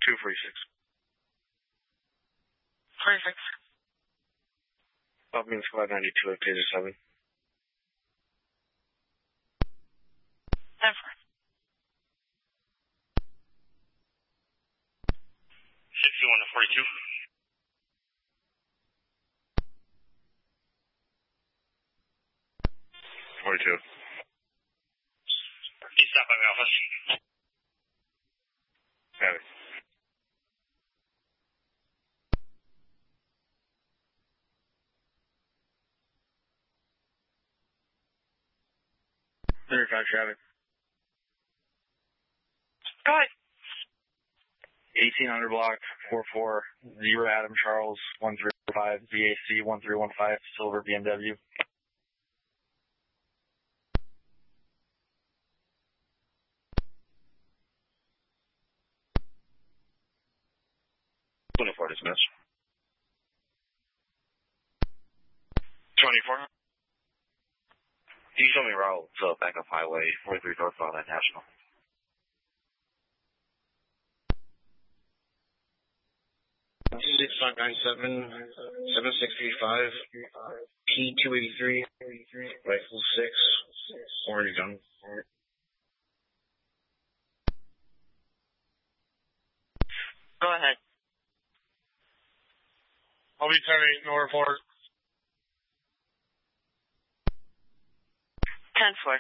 246. 46. Means 592 at Taser 7. 10-4. 61 to 42. 42. He's stopped by my office. Got it. Traffic. Go ahead. 1800 block, 440 Adam Charles, 135 VAC 1315, silver BMW. Dismissed. 24. Can you show me route back up highway 43 northbound at National? Six five nine seven 7635 P283 rifle 6 orange gun. Go ahead. I'll be 10-8, no report. 10-4.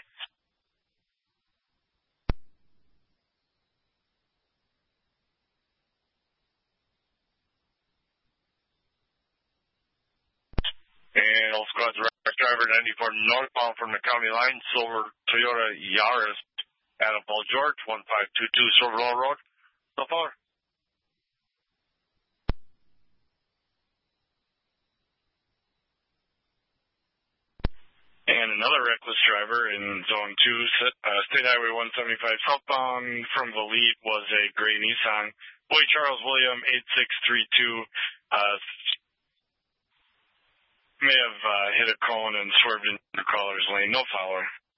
And all squads, driver 94 northbound from the county line, silver Toyota Yaris, Adam Paul George, 1522 Silver Law Road. So far. And another reckless driver in Zone 2, State Highway 175 southbound from Valete was a gray Nissan. Boy Charles William, 8632, may have hit a cone and swerved into the crawler's lane. No follower.